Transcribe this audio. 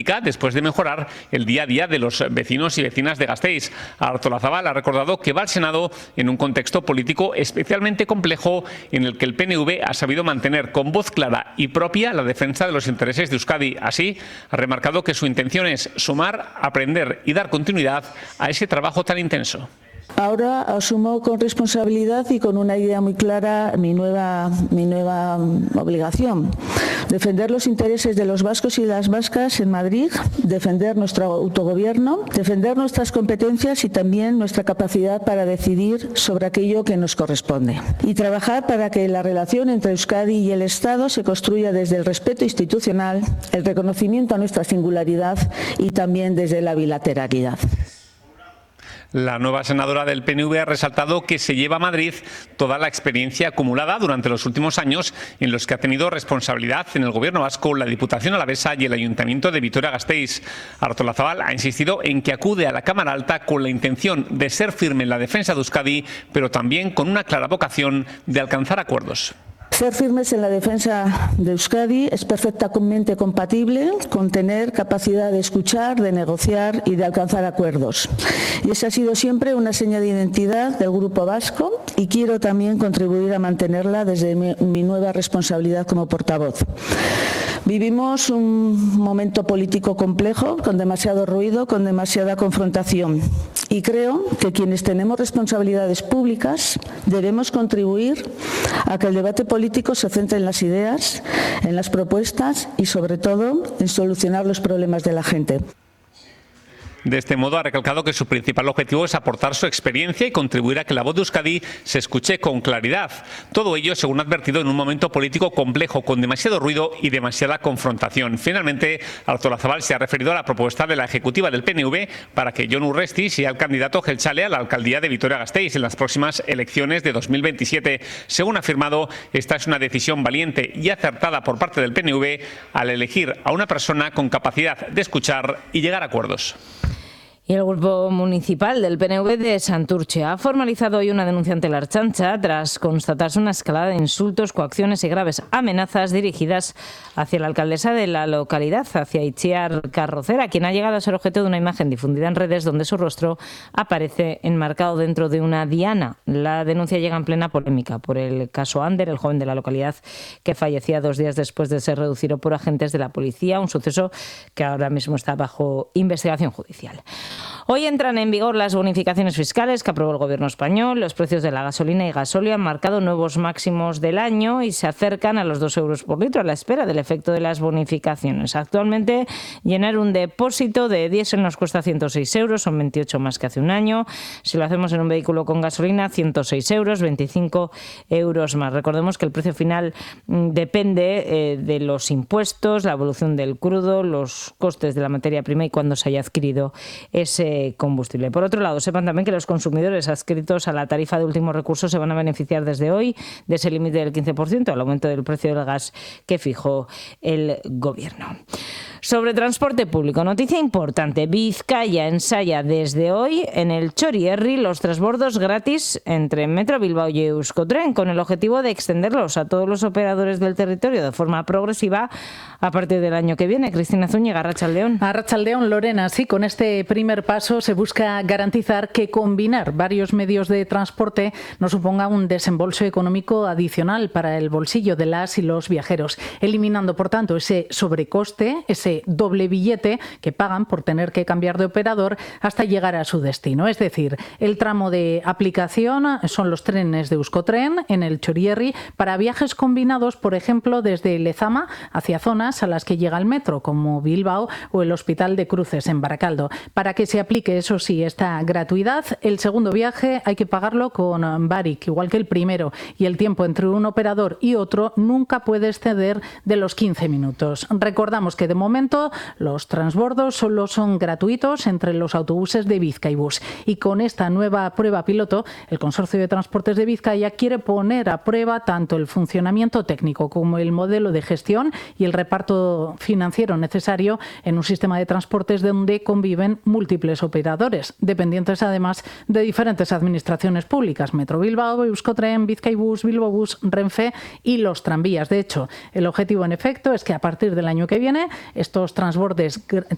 pública después de mejorar el día a día de los vecinos y vecinas de Gasteiz. Artolazabal ha recordado que va al Senado en un contexto político especialmente complejo en el que el PNV ha sabido mantener con voz clara y propia la defensa de los intereses de Euskadi. Así, ha remarcado que su intención es sumar, aprender y dar continuidad a ese trabajo tan intenso. Ahora asumo con responsabilidad y con una idea muy clara mi nueva obligación. Defender los intereses de los vascos y las vascas en Madrid, defender nuestro autogobierno, defender nuestras competencias y también nuestra capacidad para decidir sobre aquello que nos corresponde. Y trabajar para que la relación entre Euskadi y el Estado se construya desde el respeto institucional, el reconocimiento a nuestra singularidad y también desde la bilateralidad. La nueva senadora del PNV ha resaltado que se lleva a Madrid toda la experiencia acumulada durante los últimos años en los que ha tenido responsabilidad en el Gobierno vasco, la Diputación Alavesa y el Ayuntamiento de Vitoria-Gasteiz. Artolazabal ha insistido en que acude a la Cámara Alta con la intención de ser firme en la defensa de Euskadi, pero también con una clara vocación de alcanzar acuerdos. Ser firmes en la defensa de Euskadi es perfectamente compatible con tener capacidad de escuchar, de negociar y de alcanzar acuerdos. Y esa ha sido siempre una seña de identidad del Grupo Vasco y quiero también contribuir a mantenerla desde mi nueva responsabilidad como portavoz. Vivimos un momento político complejo, con demasiado ruido, con demasiada confrontación. Y creo que quienes tenemos responsabilidades públicas debemos contribuir a que el debate político se centre en las ideas, en las propuestas y, sobre todo, en solucionar los problemas de la gente. De este modo, ha recalcado que su principal objetivo es aportar su experiencia y contribuir a que la voz de Euskadi se escuche con claridad. Todo ello, según ha advertido, en un momento político complejo, con demasiado ruido y demasiada confrontación. Finalmente, Artolazabal se ha referido a la propuesta de la ejecutiva del PNV para que Jon Urresti sea el candidato jeltzale a la alcaldía de Vitoria-Gasteiz en las próximas elecciones de 2027. Según ha afirmado, esta es una decisión valiente y acertada por parte del PNV al elegir a una persona con capacidad de escuchar y llegar a acuerdos. Y el Grupo Municipal del PNV de Santurce ha formalizado hoy una denuncia ante la Ertzaintza tras constatarse una escalada de insultos, coacciones y graves amenazas dirigidas hacia la alcaldesa de la localidad, hacia Itziar Carrocera, quien ha llegado a ser objeto de una imagen difundida en redes donde su rostro aparece enmarcado dentro de una diana. La denuncia llega en plena polémica por el caso Ander, el joven de la localidad que fallecía 2 días después de ser reducido por agentes de la policía, un suceso que ahora mismo está bajo investigación judicial. Hoy entran en vigor las bonificaciones fiscales que aprobó el Gobierno español. Los precios de la gasolina y gasóleo han marcado nuevos máximos del año y se acercan a los 2 euros por litro a la espera del efecto de las bonificaciones. Actualmente, llenar un depósito de diésel nos cuesta 106 euros, son 28 más que hace un año. Si lo hacemos en un vehículo con gasolina, 106 euros, 25 euros más. Recordemos que el precio final depende de los impuestos, la evolución del crudo, los costes de la materia prima y cuándo se haya adquirido ese combustible. Por otro lado, sepan también que los consumidores adscritos a la tarifa de último recurso se van a beneficiar desde hoy de ese límite del 15%, al aumento del precio del gas que fijó el Gobierno. Sobre transporte público, noticia importante. Vizcaya ensaya desde hoy en el Txorierri los transbordos gratis entre Metro Bilbao y Euskotren, con el objetivo de extenderlos a todos los operadores del territorio de forma progresiva a partir del año que viene. Cristina Zúñiga, Arratsaldeón. Arratsaldeón, Lorena. Sí, con este primer paso se busca garantizar que combinar varios medios de transporte no suponga un desembolso económico adicional para el bolsillo de las y los viajeros, eliminando, por tanto, ese sobrecoste, ese doble billete que pagan por tener que cambiar de operador hasta llegar a su destino. Es decir, el tramo de aplicación son los trenes de Euskotren en el Txorierri para viajes combinados, por ejemplo, desde Lezama hacia zonas a las que llega el metro, como Bilbao o el Hospital de Cruces en Barakaldo. Para que se aplique, eso sí, esta gratuidad, el segundo viaje hay que pagarlo con Barik, igual que el primero, y el tiempo entre un operador y otro nunca puede exceder de los 15 minutos. Recordamos que de momento los transbordos solo son gratuitos entre los autobuses de Bizkaibus, y con esta nueva prueba piloto el Consorcio de Transportes de Vizcaya quiere poner a prueba tanto el funcionamiento técnico como el modelo de gestión y el reparto financiero necesario en un sistema de transportes donde conviven múltiples operadores, dependientes además de diferentes administraciones públicas: Metro Bilbao, Euskotren, Bizkaibus, Bilbobus, Renfe y los tranvías. De hecho, el objetivo en efecto es que a partir del año que viene estos